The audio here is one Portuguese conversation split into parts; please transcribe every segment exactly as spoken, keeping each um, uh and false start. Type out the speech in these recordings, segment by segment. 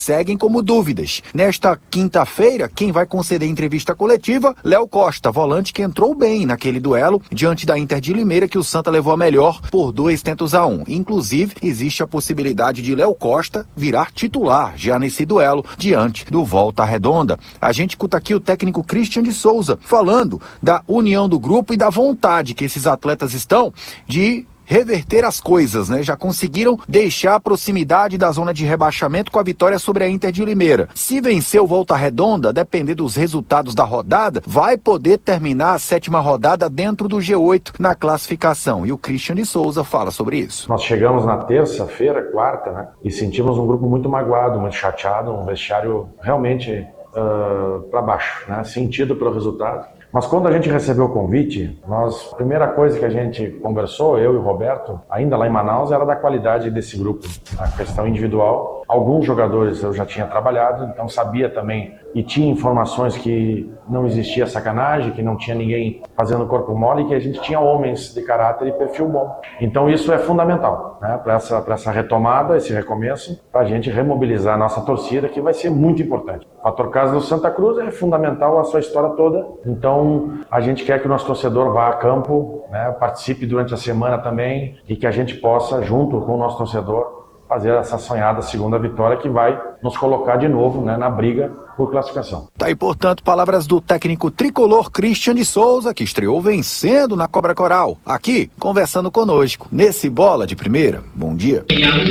seguem como dúvidas. Nesta quinta-feira, quem vai conceder entrevista coletiva? Léo Costa, volante que entrou bem naquele duelo diante da Inter de Limeira, que o Santa levou a melhor por dois tentos a um. Inclusive, existe a possibilidade de Léo Costa virar titular já nesse duelo diante do Volta Redonda. A gente escuta aqui o técnico Christian de Souza falando da união do grupo e da vontade que esses atletas estão de reverter as coisas, né? Já conseguiram deixar a proximidade da zona de rebaixamento com a vitória sobre a Inter de Limeira. Se vencer o Volta Redonda, depender dos resultados da rodada, vai poder terminar a sétima rodada dentro do G oito na classificação. E o Christian de Souza fala sobre isso. Nós chegamos na terça-feira, quarta, né? E sentimos um grupo muito magoado, muito chateado, um vestiário realmente uh, para baixo, né? Sentido pelo resultado. Mas quando a gente recebeu o convite, nós, a primeira coisa que a gente conversou, eu e o Roberto, ainda lá em Manaus, era da qualidade desse grupo. A questão individual, alguns jogadores eu já tinha trabalhado, então sabia também e tinha informações que não existia sacanagem, que não tinha ninguém fazendo corpo mole, que a gente tinha homens de caráter e perfil bom. Então isso é fundamental, né, para essa, para essa retomada, esse recomeço, para a gente remobilizar a nossa torcida, que vai ser muito importante. O fator casa do Santa Cruz é fundamental a sua história toda, então a gente quer que o nosso torcedor vá a campo, né, participe durante a semana também e que a gente possa, junto com o nosso torcedor, fazer essa sonhada segunda vitória que vai nos colocar de novo, né, na briga por classificação. Tá aí, portanto, palavras do técnico tricolor Christian de Souza, que estreou vencendo na Cobra Coral. Aqui, conversando conosco, nesse Bola de Primeira. Bom dia.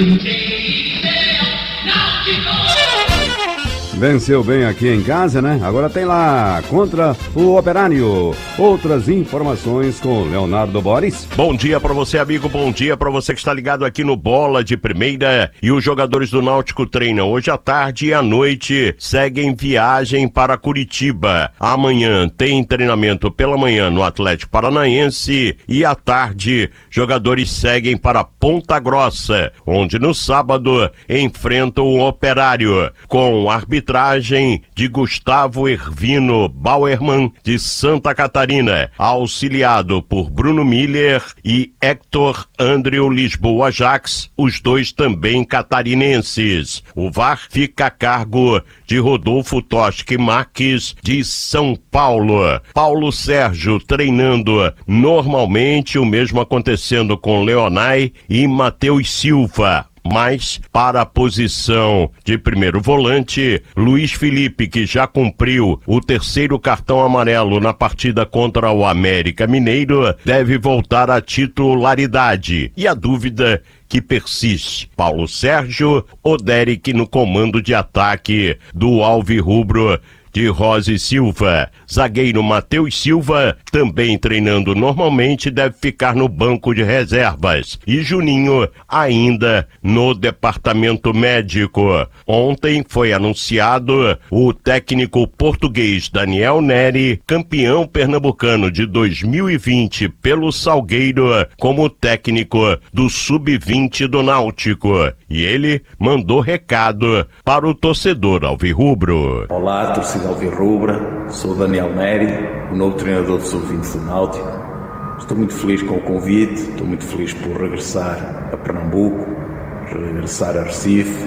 Venceu bem aqui em casa, né? Agora tem lá, contra o Operário. Outras informações com Leonardo Boris. Bom dia pra você, amigo. Bom dia pra você que está ligado aqui no Bola de Primeira. E os jogadores do Náutico treinam hoje à tarde e à noite. Seguem viagem para Curitiba. Amanhã tem treinamento pela manhã no Atlético Paranaense. E à tarde, jogadores seguem para Ponta Grossa, onde no sábado enfrentam o Operário, com arbitragem de Gustavo Hervino Bauerman, de Santa Catarina, auxiliado por Bruno Miller e Hector Andreu Lisboa Jax, os dois também catarinenses. O V A R fica a cargo de Rodolfo Toschi Marques, de São Paulo. Paulo Sérgio treinando normalmente, o mesmo acontecendo com Leonai e Matheus Silva. Mas, para a posição de primeiro volante, Luiz Felipe, que já cumpriu o terceiro cartão amarelo na partida contra o América Mineiro, deve voltar à titularidade. E a dúvida que persiste: Paulo Sérgio ou Derek no comando de ataque do Alvirrubro de Rose Silva. Zagueiro Matheus Silva, também treinando normalmente, deve ficar no banco de reservas. E Juninho ainda no departamento médico. Ontem foi anunciado o técnico português Daniel Neri, campeão pernambucano de dois mil e vinte pelo Salgueiro, como técnico do sub vinte do Náutico. E ele mandou recado para o torcedor alvirrubro. Olá, torcedor alvirrubra, sou Daniel Neri, o novo treinador do sub vinte do Náutico. Estou muito feliz com o convite, estou muito feliz por regressar a Pernambuco, regressar a Recife,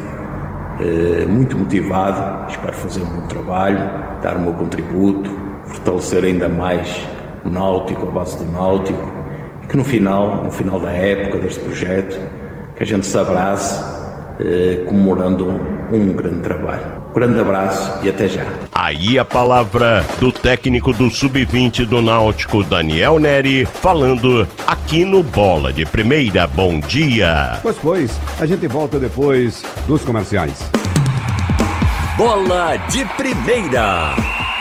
eh, muito motivado, espero fazer um bom trabalho, dar o meu contributo, fortalecer ainda mais o Náutico, a base do Náutico, e que no final, no final da época deste projeto, que a gente se abrace, eh, comemorando um, um grande trabalho. Um grande abraço e até já. Aí a palavra do técnico do sub vinte do Náutico, Daniel Neri, falando aqui no Bola de Primeira. Bom dia. Pois, pois, a gente volta depois dos comerciais. Bola de Primeira.